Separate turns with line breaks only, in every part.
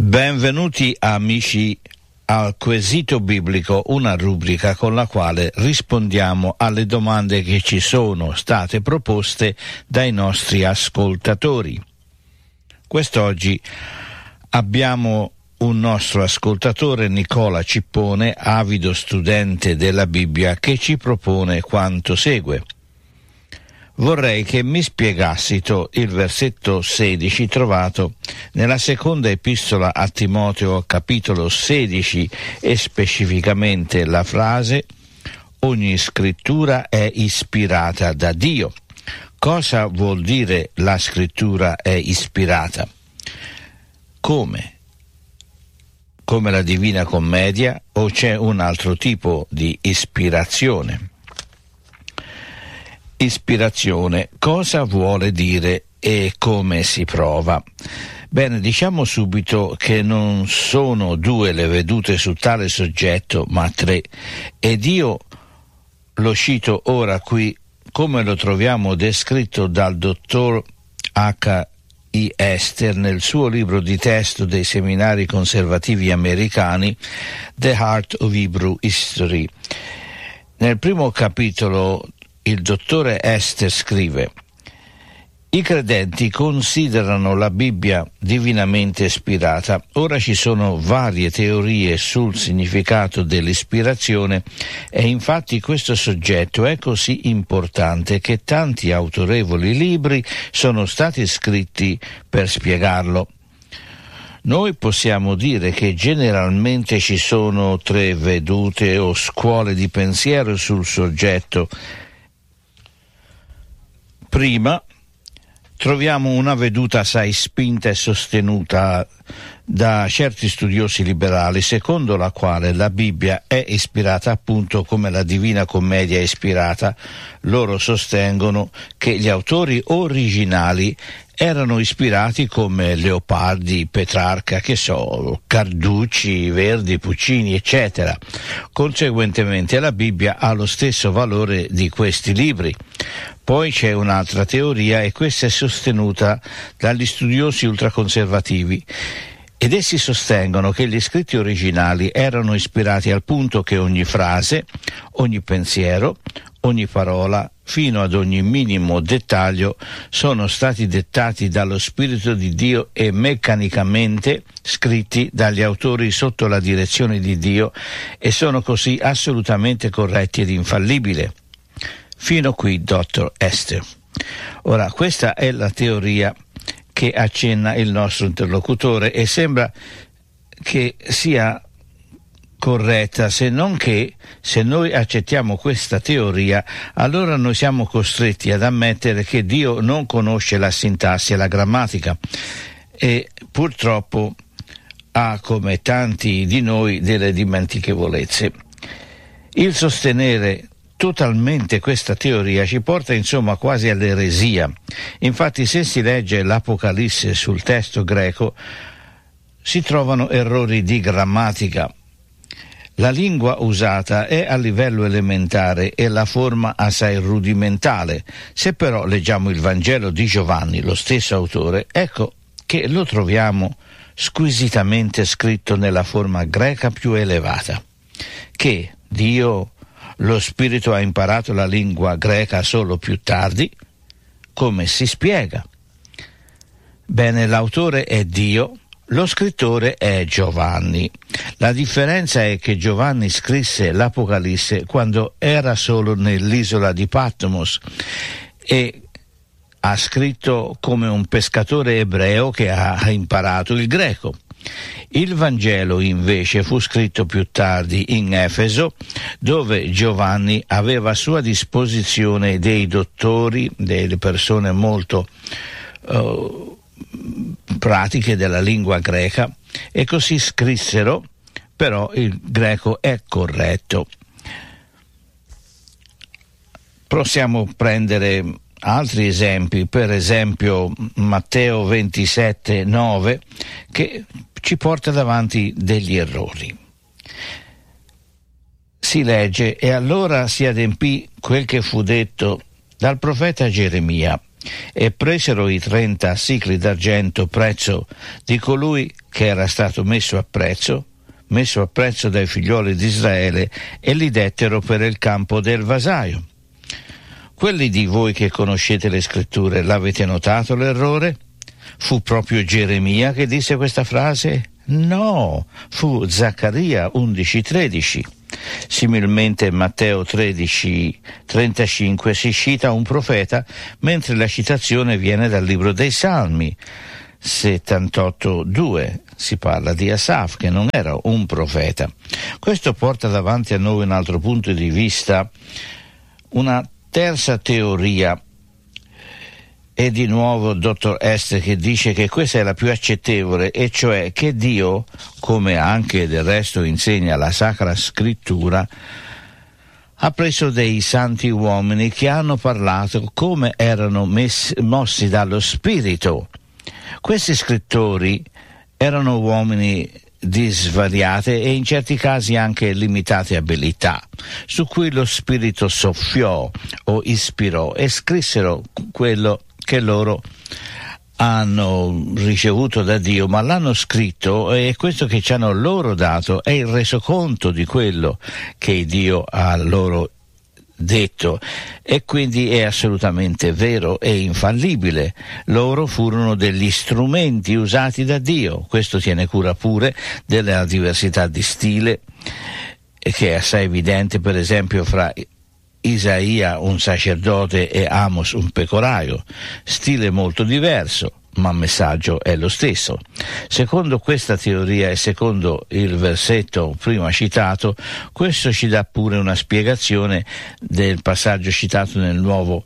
Benvenuti amici al Quesito Biblico, una rubrica con la quale rispondiamo alle domande che ci sono state proposte dai nostri ascoltatori. Quest'oggi abbiamo un nostro ascoltatore, Nicola Cippone, avido studente della Bibbia, che ci propone quanto segue. Vorrei che mi spiegassito il versetto 16 trovato nella seconda epistola a Timoteo, capitolo 16, e specificamente la frase «Ogni scrittura è ispirata da Dio». Cosa vuol dire la scrittura è ispirata? Come la Divina Commedia, o c'è un altro tipo di ispirazione? Ispirazione, cosa vuole dire e come si prova? Bene, diciamo subito che non sono due le vedute su tale soggetto, ma tre, ed io lo cito ora qui come lo troviamo descritto dal dottor H.I. Ester nel suo libro di testo dei seminari conservativi americani, The Heart of Hebrew History. Nel primo capitolo il dottore Ester scrive: i credenti considerano la Bibbia divinamente ispirata. Ora ci sono varie teorie sul significato dell'ispirazione e infatti questo soggetto è così importante che tanti autorevoli libri sono stati scritti per spiegarlo. Noi possiamo dire che generalmente ci sono tre vedute o scuole di pensiero sul soggetto. Prima, troviamo una veduta assai spinta e sostenuta da certi studiosi liberali, secondo la quale la Bibbia è ispirata appunto come la Divina Commedia è ispirata. Loro sostengono che gli autori originali erano ispirati come Leopardi, Petrarca, Carducci, Verdi, Puccini, eccetera. Conseguentemente la Bibbia ha lo stesso valore di questi libri. Poi c'è un'altra teoria e questa è sostenuta dagli studiosi ultraconservativi ed essi sostengono che gli scritti originali erano ispirati al punto che ogni frase, ogni pensiero, ogni parola, fino ad ogni minimo dettaglio, sono stati dettati dallo Spirito di Dio e meccanicamente scritti dagli autori sotto la direzione di Dio e sono così assolutamente corretti ed infallibili. Fino qui, dottor Ester. Ora, questa è la teoria che accenna il nostro interlocutore e sembra che sia corretta, se non che, se noi accettiamo questa teoria, allora noi siamo costretti ad ammettere che Dio non conosce la sintassi e la grammatica e purtroppo ha, come tanti di noi, delle dimentichevolezze. Il sostenere totalmente questa teoria ci porta insomma quasi all'eresia. Infatti, se si legge l'Apocalisse sul testo greco, si trovano errori di grammatica. La lingua usata è a livello elementare e la forma assai rudimentale. Se però leggiamo il Vangelo di Giovanni, lo stesso autore, ecco che lo troviamo squisitamente scritto nella forma greca più elevata. Che Dio, lo Spirito, ha imparato la lingua greca solo più tardi? Come si spiega? Bene, l'autore è Dio, lo scrittore è Giovanni. La differenza è che Giovanni scrisse l'Apocalisse quando era solo nell'isola di Patmos e ha scritto come un pescatore ebreo che ha imparato il greco. Il Vangelo invece fu scritto più tardi in Efeso, dove Giovanni aveva a sua disposizione dei dottori, delle persone molto pratiche della lingua greca, e così scrissero, però il greco è corretto. Possiamo prendere altri esempi, per esempio Matteo 27:9, che ci porta davanti degli errori. Si legge: e allora si adempì quel che fu detto dal profeta Geremia: e presero i 30 sicli d'argento, prezzo di colui che era stato messo a prezzo dai figlioli di Israele, e li dettero per il campo del vasaio. Quelli di voi che conoscete le scritture, l'avete notato l'errore? Fu proprio Geremia che disse questa frase? No, fu Zaccaria 11:13. Similmente in Matteo 13:35 si cita un profeta, mentre la citazione viene dal libro dei Salmi 78:2. Si parla di Asaf, che non era un profeta. Questo porta davanti a noi un altro punto di vista, una terza teoria, e di nuovo il dottor Esther che dice che questa è la più accettevole, e cioè che Dio, come anche del resto insegna la Sacra Scrittura, ha preso dei santi uomini che hanno parlato come erano mossi dallo Spirito. Questi scrittori erano uomini di svariate e in certi casi anche limitate abilità, su cui lo Spirito soffiò o ispirò e scrissero quello che loro hanno ricevuto da Dio, ma l'hanno scritto, e questo che ci hanno loro dato è il resoconto di quello che Dio ha loro detto, e quindi è assolutamente vero e infallibile. Loro furono degli strumenti usati da Dio. Questo tiene cura pure della diversità di stile, che è assai evidente, per esempio, fra Isaia, un sacerdote, e Amos, un pecoraio. Stile molto diverso, ma messaggio è lo stesso. Secondo questa teoria e secondo il versetto prima citato, questo ci dà pure una spiegazione del passaggio citato nel Nuovo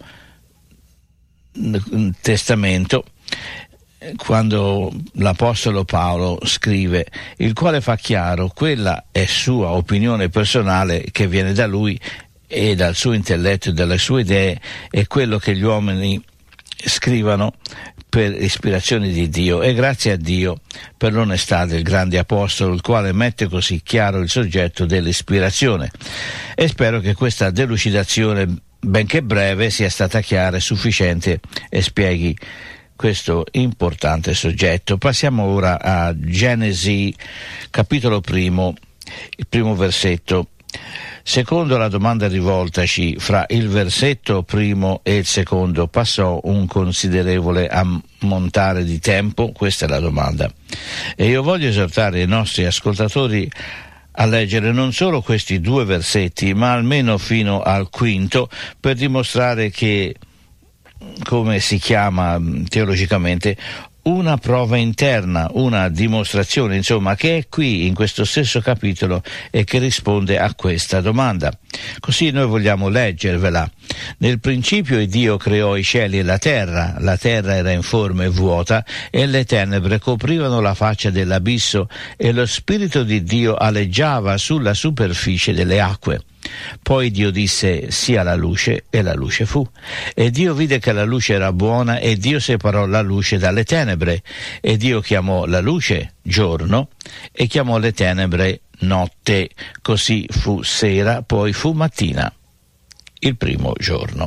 Testamento, quando l'Apostolo Paolo scrive, il quale fa chiaro quella è sua opinione personale che viene da lui e dal suo intelletto e dalle sue idee, e quello che gli uomini scrivano per ispirazione di Dio, e grazie a Dio per l'onestà del grande apostolo, il quale mette così chiaro il soggetto dell'ispirazione. E spero che questa delucidazione, benché breve, sia stata chiara e sufficiente e spieghi questo importante soggetto. Passiamo ora a Genesi capitolo 1, il primo versetto. Secondo la domanda rivoltaci, fra il versetto primo e il secondo passò un considerevole ammontare di tempo? Questa è la domanda. E io voglio esortare i nostri ascoltatori a leggere non solo questi due versetti, ma almeno fino al quinto, per dimostrare che, come si chiama teologicamente, una prova interna, una dimostrazione, insomma, che è qui in questo stesso capitolo e che risponde a questa domanda. Così noi vogliamo leggervela. Nel principio Dio creò i cieli e la terra era informe e vuota, e le tenebre coprivano la faccia dell'abisso, e lo Spirito di Dio aleggiava sulla superficie delle acque. Poi Dio disse: sia la luce, e la luce fu. E Dio vide che la luce era buona, e Dio separò la luce dalle tenebre. E Dio chiamò la luce giorno, e chiamò le tenebre notte. Così fu sera, poi fu mattina, il primo giorno.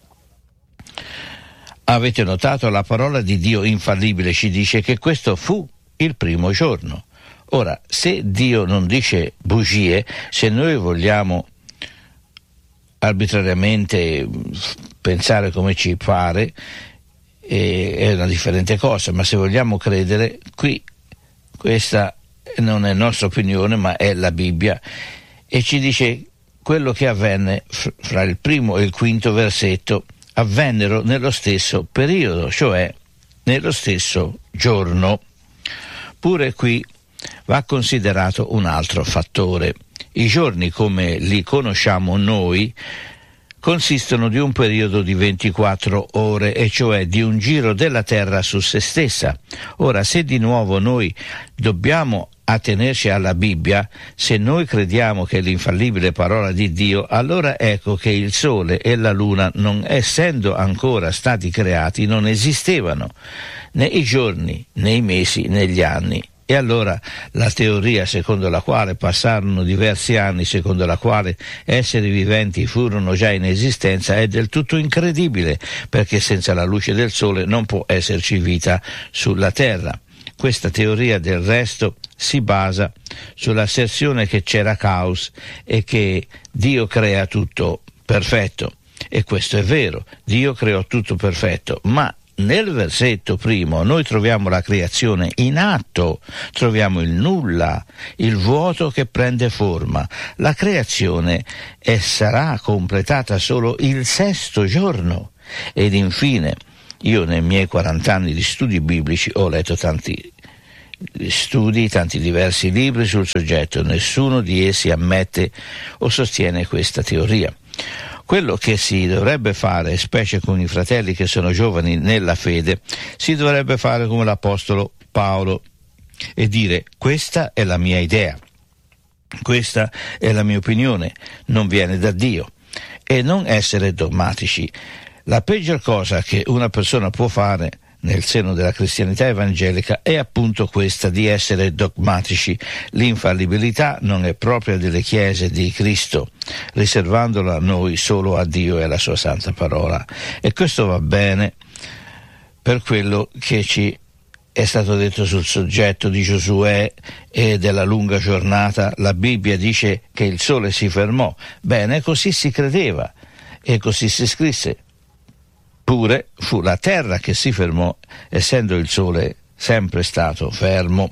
Avete notato? La parola di Dio infallibile ci dice che questo fu il primo giorno. Ora, se Dio non dice bugie, se noi vogliamo arbitrariamente pensare come ci pare, è una differente cosa, ma se vogliamo credere, qui questa non è nostra opinione, ma è la Bibbia, e ci dice quello che avvenne fra il primo e il quinto versetto avvennero nello stesso periodo, cioè nello stesso giorno. Pure qui va considerato un altro fattore. I giorni, come li conosciamo noi, consistono di un periodo di 24 ore, e cioè di un giro della Terra su se stessa. Ora, se di nuovo noi dobbiamo attenerci alla Bibbia, se noi crediamo che è l'infallibile parola di Dio, allora ecco che il Sole e la Luna, non essendo ancora stati creati, non esistevano, né i giorni, né i mesi, né gli anni, E allora la teoria secondo la quale passarono diversi anni, secondo la quale esseri viventi furono già in esistenza, è del tutto incredibile, perché senza la luce del sole non può esserci vita sulla terra. Questa teoria del resto si basa sull'asserzione che c'era caos e che Dio crea tutto perfetto. E questo è vero, Dio creò tutto perfetto, ma nel versetto primo noi troviamo la creazione in atto, troviamo il nulla, il vuoto che prende forma. La creazione sarà completata solo il sesto giorno. Ed infine, io nei miei 40 anni di studi biblici ho letto tanti studi, tanti diversi libri sul soggetto, nessuno di essi ammette o sostiene questa teoria. Quello che si dovrebbe fare, specie con i fratelli che sono giovani nella fede, si dovrebbe fare come l'apostolo Paolo e dire: questa è la mia idea, questa è la mia opinione, non viene da Dio, e non essere dogmatici. La peggior cosa che una persona può fare nel seno della cristianità evangelica è appunto questa di essere dogmatici. L'infallibilità non è propria delle chiese di Cristo, riservandola noi solo a Dio e alla sua santa parola. E questo va bene per quello che ci è stato detto sul soggetto di Giosuè e della lunga giornata. La Bibbia dice che il sole si fermò. Bene, così si credeva e così si scrisse. Pure fu la terra che si fermò, essendo il sole sempre stato fermo.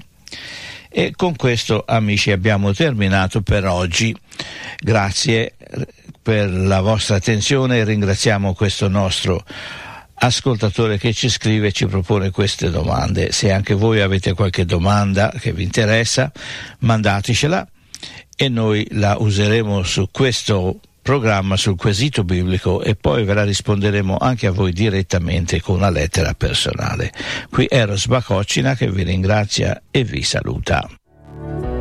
E con questo, amici, abbiamo terminato per oggi. Grazie per la vostra attenzione e ringraziamo questo nostro ascoltatore che ci scrive e ci propone queste domande. Se anche voi avete qualche domanda che vi interessa, mandatecela e noi la useremo su questo programma, sul quesito biblico, e poi ve la risponderemo anche a voi direttamente con una lettera personale. Qui Eros Bacocina che vi ringrazia e vi saluta.